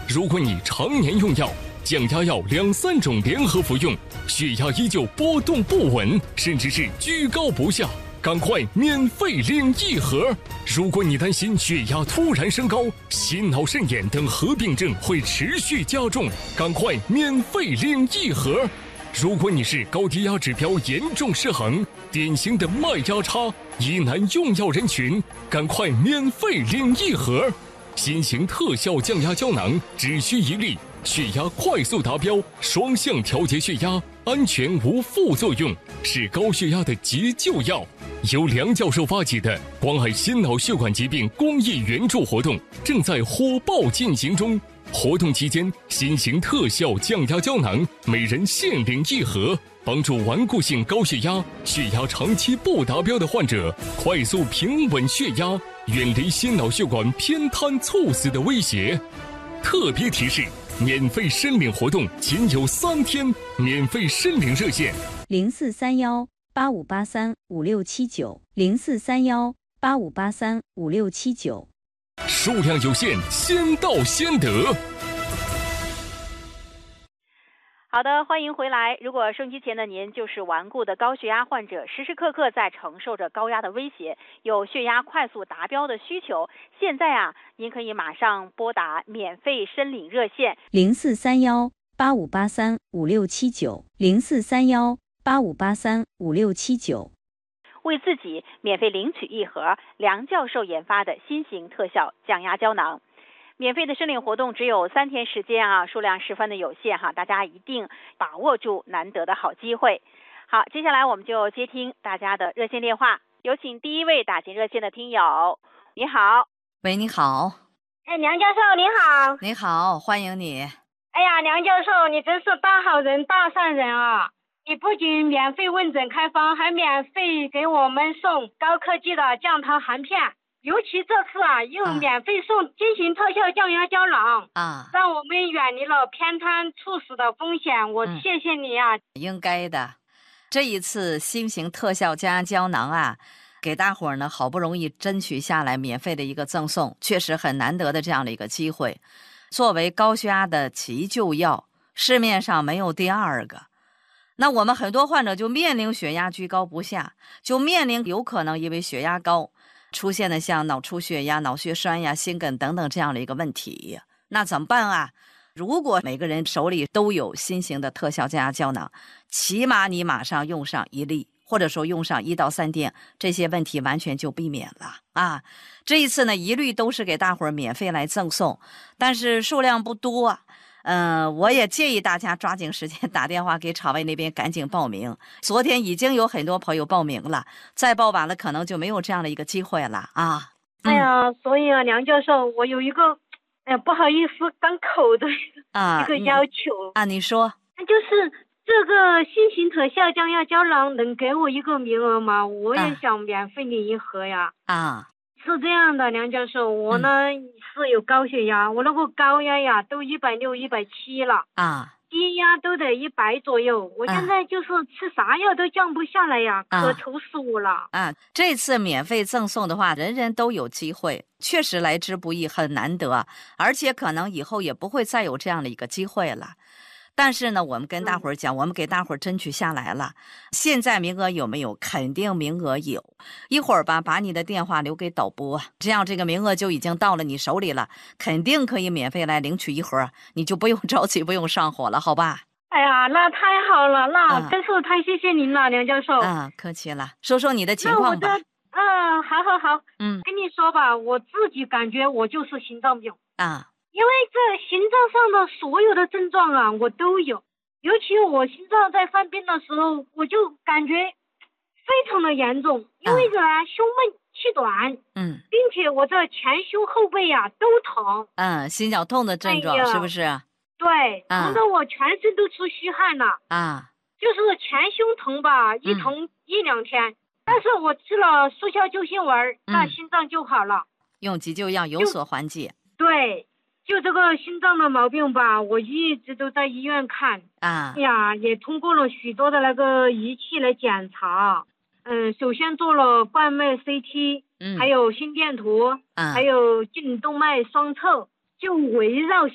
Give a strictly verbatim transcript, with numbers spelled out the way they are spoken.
如果你常年用药，降压药两三种联合服用，血压依旧波动不稳，甚至是居高不下，赶快免费领一盒。如果你担心血压突然升高，心脑肾炎等合并症会持续加重，赶快免费领一盒。如果你是高低压指标严重失衡，典型的脉压差、疑难用药人群，赶快免费领一盒。新型特效降压胶囊，只需一粒，血压快速达标，双向调节血压，安全无副作用，是高血压的急救药。由梁教授发起的关爱心脑血管疾病公益援助活动正在火爆进行中。活动期间，新型特效降压胶囊每人限领一盒，帮助顽固性高血压、血压长期不达标的患者快速平稳血压，远离心脑血管偏瘫猝死的威胁。特别提示：免费申领活动仅有三天，免费申领热线： 零四三幺八五八三五六七九零四三幺八五八三五六七九。 数量有限，先到先得。 好的，欢迎回来。如果收音机前的您就是顽固的高血压患者，时时刻刻在承受着高压的威胁，有血压快速达标的需求，现在啊，您可以马上拨打免费申领热线零四三幺八五八三五六七九零四三幺八五八三五六七九。 为自己免费领取一盒梁教授研发的新型特效降压胶囊。免费的申领活动只有三天时间啊，数量十分的有限哈，大家一定把握住难得的好机会。好，接下来我们就接听大家的热线电话，有请第一位打进热线的听友。你好。 喂，你好。 哎，梁教授你好。 你好，欢迎你。 哎呀，梁教授你真是大好人大善人啊，你不仅免费问诊开方，还免费给我们送高科技的降糖含片，尤其这次啊，又免费送新型特效降压胶囊啊，让我们远离了偏瘫猝死的风险。我谢谢你啊。 嗯、应该的。这一次新型特效降压胶囊啊，给大伙儿呢好不容易争取下来免费的一个赠送，确实很难得的这样的一个机会。作为高血压的急救药，市面上没有第二个。那我们很多患者就面临血压居高不下，就面临有可能因为血压高出现的像脑出血呀、脑血栓呀、心梗等等这样的一个问题。那怎么办啊？如果每个人手里都有新型的特效降压胶囊，起码你马上用上一粒，或者说用上一到三天，这些问题完全就避免了啊。这一次呢，一律都是给大伙儿免费来赠送，但是数量不多。嗯、呃，我也建议大家抓紧时间打电话给厂卫那边赶紧报名。昨天已经有很多朋友报名了，再报晚了可能就没有这样的一个机会了啊。 嗯、哎呀，所以啊，梁教授，我有一个，哎呀，不好意思，刚口的啊一个要求啊，你说， 那就是这个新型特效降压胶囊能给我一个名额吗？我也想免费领一盒呀。 啊。 是这样的，梁教授，我呢、嗯、是有高血压，我那个高压呀都一百六、一百七了啊，低压都得一百左右。我现在就是吃啥药都降不下来呀，啊、可愁死我了啊！这次免费赠送的话，人人都有机会，确实来之不易，很难得，而且可能以后也不会再有这样的一个机会了。但是呢，我们跟大伙儿讲、嗯，我们给大伙儿争取下来了。现在名额有没有？肯定名额有。一会儿吧，把你的电话留给导播，这样这个名额就已经到了你手里了，肯定可以免费来领取一盒，你就不用着急，不用上火了，好吧？ 哎呀，那太好了，那真是太谢谢您了，梁教授。 啊，客气了。说说你的情况吧。 嗯，好好好。嗯，跟你说吧，我自己感觉我就是心脏病啊。因为这心脏上的所有的症状啊，我都有，尤其我心脏在犯病的时候，我就感觉非常的严重，因为这、啊、胸闷气短，嗯，并且我这前胸后背呀、啊、都疼， 嗯，心绞痛的症状、哎、是不是？ 对，疼得我全身都出虚汗了啊，就是前胸疼吧，一疼一两天，嗯、但是我吃了速效救心丸、嗯，那心脏就好了， 用急救药有所缓解， 对。就这个心脏的毛病吧，我一直都在医院看啊，哎呀，也通过了许多的那个仪器来检查，嗯，首先做了冠脉 C T， 嗯，还有心电图，啊，还有颈动脉双测，就围绕